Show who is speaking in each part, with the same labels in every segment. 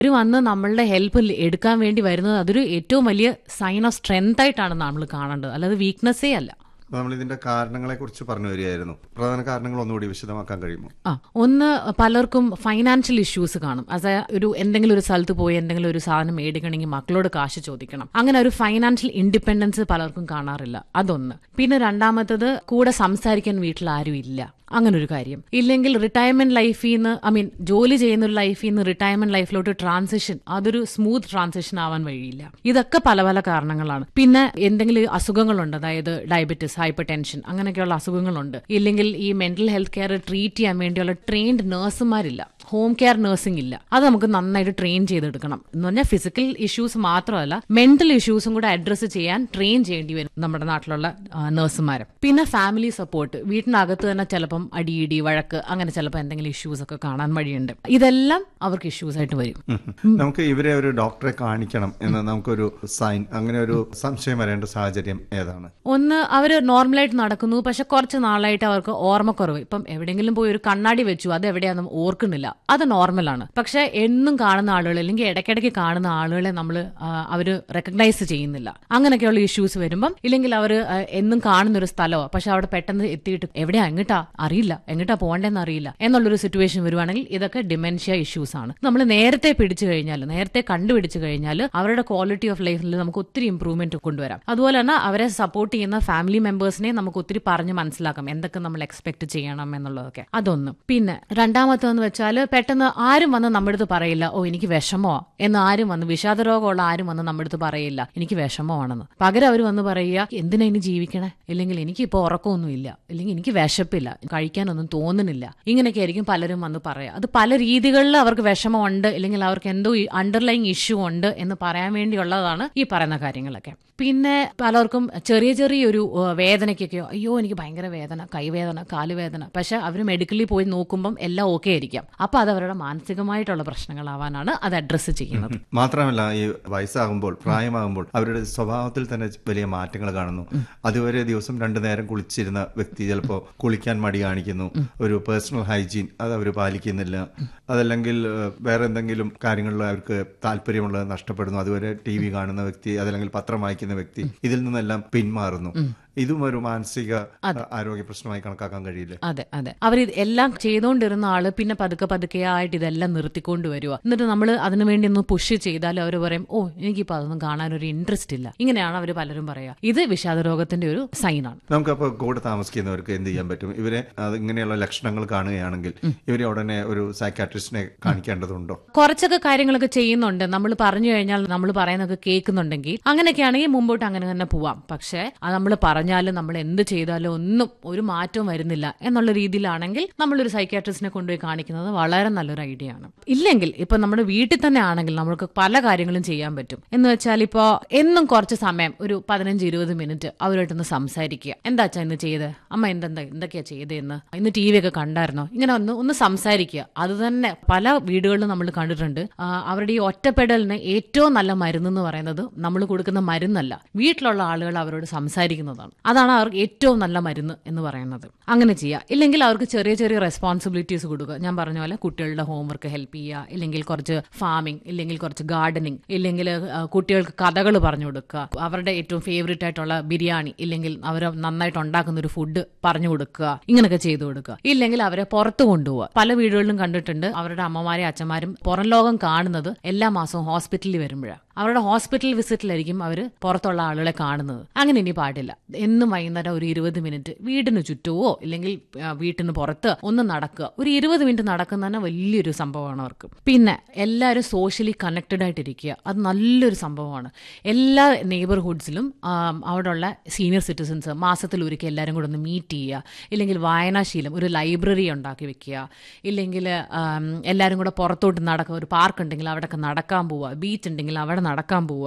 Speaker 1: വന്ന് നമ്മളുടെ ഹെൽപ്പ് എടുക്കാൻ വേണ്ടി വരുന്നത് അതൊരു ഏറ്റവും വലിയ സൈൻ ഓഫ് സ്ട്രെങ്ത് ആയിട്ടാണ് നമ്മൾ കാണേണ്ടത്, അല്ലാതെ വീക്ക്നെസ്സേ അല്ല.
Speaker 2: നമ്മൾ ഇതിന്റെ കാരണങ്ങളെ കുറിച്ച് പറഞ്ഞു വരികയായിരുന്നു. പ്രധാന കാരണങ്ങൾ ഒന്നുകൂടി വിശദമാക്കാൻ കഴിയുമോ?
Speaker 1: ഒന്ന്, പലർക്കും ഫൈനാൻഷ്യൽ ഇഷ്യൂസ് കാണും. അതായത് എന്തെങ്കിലും ഒരു സ്ഥലത്ത് പോയി എന്തെങ്കിലും ഒരു സാധനം മേടിക്കണമെങ്കിൽ മക്കളോട് കാശ് ചോദിക്കണം. അങ്ങനെ ഒരു ഫൈനാൻഷ്യൽ ഇൻഡിപെൻഡൻസ് പലർക്കും കാണാറില്ല. അതൊന്ന്. പിന്നെ രണ്ടാമത്തത്, കൂടെ സംസാരിക്കാൻ വീട്ടിൽ ആരും ഇല്ല, അങ്ങനൊരു കാര്യം. ഇല്ലെങ്കിൽ റിട്ടയർമെന്റ് ലൈഫിൽ നിന്ന് ജോലി ചെയ്യുന്ന ഒരു ലൈഫിൽ നിന്ന് റിട്ടയർമെന്റ് ലൈഫിലോട്ട് ട്രാൻസിഷൻ, അതൊരു സ്മൂത്ത് ട്രാൻസിഷൻ ആവാൻ വഴിയില്ല. ഇതൊക്കെ പല പല കാരണങ്ങളാണ്. പിന്നെ എന്തെങ്കിലും അസുഖങ്ങളുണ്ട്, അതായത് ഡയബറ്റിസ്, ഹൈപ്പർ ടെൻഷൻ, അങ്ങനെയൊക്കെയുള്ള അസുഖങ്ങളുണ്ട്. ഇല്ലെങ്കിൽ ഈ മെന്റൽ ഹെൽത്ത് കെയർ ട്രീറ്റ് ചെയ്യാൻ വേണ്ടിയുള്ള ട്രെയിൻഡ് നഴ്സുമാരില്ല, ഹോം കെയർ നഴ്സിംഗ് ഇല്ല. അത് നമുക്ക് നന്നായിട്ട് ട്രെയിൻ ചെയ്തെടുക്കണം. എന്ന് പറഞ്ഞാൽ ഫിസിക്കൽ ഇഷ്യൂസ് മാത്രമല്ല, മെന്റൽ ഇഷ്യൂസും കൂടെ അഡ്രസ്സ് ചെയ്യാൻ ട്രെയിൻ ചെയ്യേണ്ടി വരും നമ്മുടെ നാട്ടിലുള്ള നഴ്സുമാർ. പിന്നെ ഫാമിലി സപ്പോർട്ട്, വീട്ടിനകത്ത് തന്നെ ചിലപ്പം അടിയിടി, വഴക്ക്, അങ്ങനെ ചിലപ്പോൾ എന്തെങ്കിലും ഇഷ്യൂസ് ഒക്കെ കാണാൻ വഴിയുണ്ട്. ഇതെല്ലാം അവർക്ക് ഇഷ്യൂസ് ആയിട്ട് വരും.
Speaker 2: നമുക്ക് ഇവരെ ഒരു ഡോക്ടറെ കാണിക്കണം എന്ന് നമുക്കൊരു സൈൻ, അങ്ങനെ ഒരു സംശയം വരേണ്ട സാഹചര്യം ഏതാണ്?
Speaker 1: ഒന്ന്, അവര് നോർമലായിട്ട് നടക്കുന്നു, പക്ഷെ കുറച്ച് നാളായിട്ട് അവർക്ക് ഓർമ്മക്കുറവ്. ഇപ്പം എവിടെയെങ്കിലും പോയി ഒരു കണ്ണാടി വെച്ചു, അത് എവിടെയാണെന്നും ഓർക്കുന്നില്ല, അത് നോർമലാണ്. പക്ഷെ എന്നും കാണുന്ന ആളുകൾ അല്ലെങ്കിൽ ഇടയ്ക്കിടയ്ക്ക് കാണുന്ന ആളുകളെ അവര് റെക്കഗ്നൈസ് ചെയ്യുന്നില്ല. അങ്ങനെയൊക്കെയുള്ള ഇഷ്യൂസ് വരുമ്പം, ഇല്ലെങ്കിൽ അവർ എന്നും കാണുന്ന ഒരു സ്ഥലമോ പക്ഷെ അവിടെ പെട്ടെന്ന് എത്തിയിട്ട് എവിടെയാ എങ്ങോട്ടാ പോകേണ്ടെന്ന് അറിയില്ല എന്നുള്ളൊരു സിറ്റുവേഷൻ വരുവാണെങ്കിൽ ഇതൊക്കെ ഡിമെൻഷ്യ ഇഷ്യൂസ് ആണ്. നമ്മൾ നേരത്തെ കണ്ടുപിടിച്ചു കഴിഞ്ഞാൽ അവരുടെ ക്വാളിറ്റി ഓഫ് ലൈഫിൽ നമുക്ക് ഒത്തിരി ഇംപ്രൂവ്മെന്റ് കൊണ്ടുവരാം. അതുപോലെ തന്നെ അവരെ സപ്പോർട്ട് ചെയ്യുന്ന ഫാമിലി മെമ്പേഴ്സിനെ നമുക്ക് ഒത്തിരി പറഞ്ഞ് മനസ്സിലാക്കാം എന്തൊക്കെ നമ്മൾ എക്സ്പെക്ട് ചെയ്യണം എന്നുള്ളതൊക്കെ. അതൊന്നും. പിന്നെ രണ്ടാമത്തെന്ന് വെച്ചാൽ, പെട്ടെന്ന് ആരും വന്ന് നമ്മുടെ അടുത്ത് പറയില്ല ഓ എനിക്ക് വിഷമോ എന്ന്. ആരും വന്ന് വിഷാദരോഗമുള്ള ആരും വന്ന് നമ്മുടെ അടുത്ത് പറയില്ല എനിക്ക് വിഷമമാണെന്ന്. പകരം അവർ വന്ന് പറയുക എന്തിനാ ഇനി ജീവിക്കണേ, അല്ലെങ്കിൽ എനിക്ക് ഇപ്പോൾ ഉറക്കമൊന്നുമില്ല, അല്ലെങ്കിൽ എനിക്ക് വിശപ്പില്ല, കഴിക്കാനൊന്നും തോന്നുന്നില്ല. ഇങ്ങനെയൊക്കെ ആയിരിക്കും പലരും വന്ന് പറയാം. അത് പല രീതികളിൽ അവർക്ക് വിഷമമുണ്ട്, അല്ലെങ്കിൽ അവർക്ക് എന്തോ അണ്ടർലൈങ് ഇഷ്യൂ ഉണ്ട് എന്ന് പറയാൻ വേണ്ടിയുള്ളതാണ് ഈ പറയുന്ന കാര്യങ്ങളൊക്കെ. പിന്നെ പലർക്കും ചെറിയൊരു വേദനയ്ക്കൊക്കെ അയ്യോ എനിക്ക് ഭയങ്കര വേദന, കൈവേദന, കാലുവേദന, പക്ഷെ അവർ മെഡിക്കലിൽ പോയി നോക്കുമ്പം എല്ലാം ഓക്കെ ആയിരിക്കാം. അപ്പൊ അത് അവരുടെ മാനസികമായിട്ടുള്ള പ്രശ്നങ്ങളാവാനാണ് അത് അഡ്രസ്സ് ചെയ്യുന്നത്.
Speaker 2: മാത്രമല്ല, ഈ വയസ്സാകുമ്പോൾ, പ്രായമാകുമ്പോൾ അവരുടെ സ്വഭാവത്തിൽ തന്നെ വലിയ മാറ്റങ്ങൾ കാണുന്നു. അതുവരെ ദിവസം 2 നേരം കുളിച്ചിരുന്ന വ്യക്തി ചിലപ്പോൾ കുളിക്കാൻ മടി കാണിക്കുന്നു. ഒരു പേഴ്സണൽ ഹൈജീൻ അത് അവർ പാലിക്കുന്നില്ല. അതല്ലെങ്കിൽ വേറെ എന്തെങ്കിലും കാര്യങ്ങളിൽ അവർക്ക് താല്പര്യമുള്ളത് നഷ്ടപ്പെടുന്നു. അതുവരെ TV കാണുന്ന വ്യക്തി, അതല്ലെങ്കിൽ പത്രം വായിക്കുന്ന വ്യക്തി ഇതിൽ നിന്നെല്ലാം പിന്മാറുന്നു. ഇതും ഒരു മാനസിക ആരോഗ്യ പ്രശ്നമായി കണക്കാക്കാൻ കഴിയില്ല.
Speaker 1: അതെ, അവർ എല്ലാം ചെയ്തുകൊണ്ടിരുന്ന ആള് പിന്നെ പതുക്കെ ആയിട്ട് ഇതെല്ലാം നിർത്തിക്കൊണ്ട് വരുക. എന്നിട്ട് നമ്മൾ അതിനുവേണ്ടി ഒന്ന് പുഷ് ചെയ്താലും അവർ പറയും ഓ എനിക്കിപ്പോ അതൊന്നും കാണാനൊരു ഇൻട്രസ്റ്റ് ഇല്ല. ഇങ്ങനെയാണ് അവർ പലരും പറയാ. ഇത് വിഷാദരോഗത്തിന്റെ ഒരു സൈനാണ്.
Speaker 2: നമുക്കപ്പോ കൂടെ താമസിക്കുന്നവർക്ക് എന്ത് ചെയ്യാൻ പറ്റും? ഇവരെ ഇങ്ങനെയുള്ള ലക്ഷണങ്ങൾ കാണുകയാണെങ്കിൽ ഇവരെ ഉടനെ ഒരു സൈക്കാട്രിസ്റ്റിനെ കാണിക്കേണ്ടതുണ്ടോ?
Speaker 1: കുറച്ചൊക്കെ കാര്യങ്ങളൊക്കെ ചെയ്യുന്നുണ്ട്. നമ്മൾ പറഞ്ഞു കഴിഞ്ഞാൽ നമ്മൾ പറയുന്നൊക്കെ കേൾക്കുന്നുണ്ടെങ്കിൽ അങ്ങനെയൊക്കെയാണെങ്കിൽ മുമ്പോട്ട് അങ്ങനെ തന്നെ പോവാം. പക്ഷെ നമ്മൾ പറഞ്ഞാലും നമ്മൾ എന്ത് ചെയ്താലും ഒന്നും ഒരു മാറ്റവും വരുന്നില്ല എന്നുള്ള രീതിയിലാണെങ്കിൽ നമ്മളൊരു സൈക്യാട്രിസ്റ്റിനെ കൊണ്ടുപോയി കാണിക്കുന്നത് വളരെ നല്ലൊരു ഐഡിയ ആണ്. ഇല്ലെങ്കിൽ ഇപ്പൊ നമ്മുടെ വീട്ടിൽ തന്നെ ആണെങ്കിൽ നമുക്ക് പല കാര്യങ്ങളും ചെയ്യാൻ പറ്റും. എന്ന് വെച്ചാൽ ഇപ്പോ എന്നും കുറച്ച് സമയം, ഒരു 15-20 മിനിറ്റ് അവരോട്ടൊന്ന് സംസാരിക്കുക. എന്താ അച്ഛാ ഇന്ന് ചെയ്ത്, അമ്മ എന്തൊക്കെയാ ചെയ്തതെന്ന്, ഇന്ന് TV ഒക്കെ കണ്ടായിരുന്നോ, ഇങ്ങനെ ഒന്ന് സംസാരിക്കുക. അത് തന്നെ പല വീടുകളിലും നമ്മൾ കണ്ടിട്ടുണ്ട്. അവരുടെ ഈ ഒറ്റപ്പെടലിന് ഏറ്റവും നല്ല മരുന്നെന്ന് പറയുന്നത് നമ്മൾ കൊടുക്കുന്ന മരുന്നല്ല, വീട്ടിലുള്ള ആളുകൾ അവരോട് സംസാരിക്കുന്നതാണ്. അതാണ് അവർക്ക് ഏറ്റവും നല്ല മരുന്ന് എന്ന് പറയുന്നത്. അങ്ങനെ ചെയ്യുക. ഇല്ലെങ്കിൽ അവർക്ക് ചെറിയ റെസ്പോൺസിബിലിറ്റീസ് കൊടുക്കുക. ഞാൻ പറഞ്ഞ പോലെ കുട്ടികളുടെ ഹോംവർക്ക് ഹെൽപ്പ് ചെയ്യുക, ഇല്ലെങ്കിൽ കുറച്ച് ഫാമിംഗ്, ഇല്ലെങ്കിൽ കുറച്ച് ഗാർഡനിങ്, ഇല്ലെങ്കിൽ കുട്ടികൾക്ക് കഥകൾ പറഞ്ഞു കൊടുക്കുക, അവരുടെ ഏറ്റവും ഫേവറേറ്റ് ആയിട്ടുള്ള ബിരിയാണി, ഇല്ലെങ്കിൽ അവർ നന്നായിട്ട് ഉണ്ടാക്കുന്ന ഒരു ഫുഡ് പറഞ്ഞു കൊടുക്കുക. ഇങ്ങനെയൊക്കെ ചെയ്തു കൊടുക്കുക. ഇല്ലെങ്കിൽ അവരെ പുറത്തു കൊണ്ടുപോവുക. പല വീടുകളിലും കണ്ടിട്ടുണ്ട് അവരുടെ അമ്മമാരും അച്ഛന്മാരും പുറം ലോകം കാണുന്നത് എല്ലാ മാസവും ഹോസ്പിറ്റലിൽ വരുമ്പോഴാണ്. അവരുടെ ഹോസ്പിറ്റൽ വിസിറ്റിലായിരിക്കും അവർ പുറത്തുള്ള ആളുകളെ കാണുന്നത്. അങ്ങനെ ഇനി പാടില്ല. എന്നും വൈകുന്നേരം ഒരു 20 മിനിറ്റ് വീടിന് ചുറ്റുമോ ഇല്ലെങ്കിൽ വീട്ടിന് പുറത്ത് ഒന്ന് നടക്കുക. ഒരു 20 മിനിറ്റ് നടക്കുന്ന തന്നെ വലിയൊരു സംഭവമാണ് അവർക്ക്. പിന്നെ എല്ലാവരും സോഷ്യലി കണക്റ്റഡ് ആയിട്ടിരിക്കുക. അത് നല്ലൊരു സംഭവമാണ്. എല്ലാ നെയ്ബർഹുഡ്സിലും അവിടെയുള്ള സീനിയർ സിറ്റിസൺസ് മാസത്തിൽ ഒരിക്കൽ എല്ലാവരും കൂടെ ഒന്ന് മീറ്റ് ചെയ്യുക. ഇല്ലെങ്കിൽ വായനാശീലം, ഒരു ലൈബ്രറി ഉണ്ടാക്കി വെക്കുക. ഇല്ലെങ്കിൽ എല്ലാവരും കൂടെ പുറത്തോട്ട് നടക്കുക. ഒരു പാർക്ക് ഉണ്ടെങ്കിൽ അവിടെയൊക്കെ നടക്കാൻ പോവുക. ബീച്ച് ഉണ്ടെങ്കിൽ അവിടെ നടക്കാൻ പോവുക.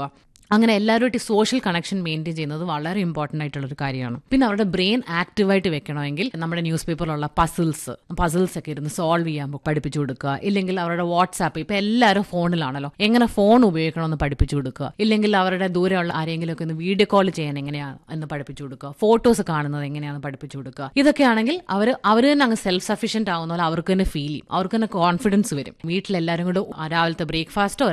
Speaker 1: അങ്ങനെ എല്ലാവരുമായിട്ട് സോഷ്യൽ കണക്ഷൻ മെയിൻറ്റെയിൻ ചെയ്യുന്നത് വളരെ ഇമ്പോർട്ടൻ്റ് ആയിട്ടുള്ളൊരു കാര്യമാണ്. പിന്നെ അവരുടെ ബ്രെയിൻ ആക്റ്റീവായിട്ട് വെക്കണമെങ്കിൽ നമ്മുടെ ന്യൂസ് പേപ്പറിലുള്ള പസിൽസ് ഒക്കെ ഇരുന്ന് സോൾവ് ചെയ്യാൻ പഠിപ്പിച്ചു കൊടുക്കുക. ഇല്ലെങ്കിൽ അവരുടെ വാട്സാപ്പ്, ഇപ്പം എല്ലാവരും ഫോണിലാണല്ലോ, എങ്ങനെ ഫോൺ ഉപയോഗിക്കണമെന്ന് പഠിപ്പിച്ചു കൊടുക്കുക. ഇല്ലെങ്കിൽ അവരുടെ ദൂരെയുള്ള ആരെങ്കിലും ഒക്കെ ഒന്ന് വീഡിയോ കോൾ ചെയ്യാൻ എങ്ങനെയാണ് എന്ന് പഠിപ്പിച്ചു കൊടുക്കുക. ഫോട്ടോസ് കാണുന്നത് എങ്ങനെയാണെന്ന് പഠിപ്പിച്ചു കൊടുക്കുക. ഇതൊക്കെയാണെങ്കിൽ അവർ തന്നെ അങ്ങ് സെൽഫ് സഫീഷ്യന്റ് ആവുന്ന പോലെ അവർക്ക് തന്നെ ഫീൽ ചെയ്യും, അവർക്ക് തന്നെ കോൺഫിഡൻസ് വരും. വീട്ടിലെല്ലാവരും കൂടെ രാവിലത്തെ ബ്രേക്ക്ഫാസ്റ്റോ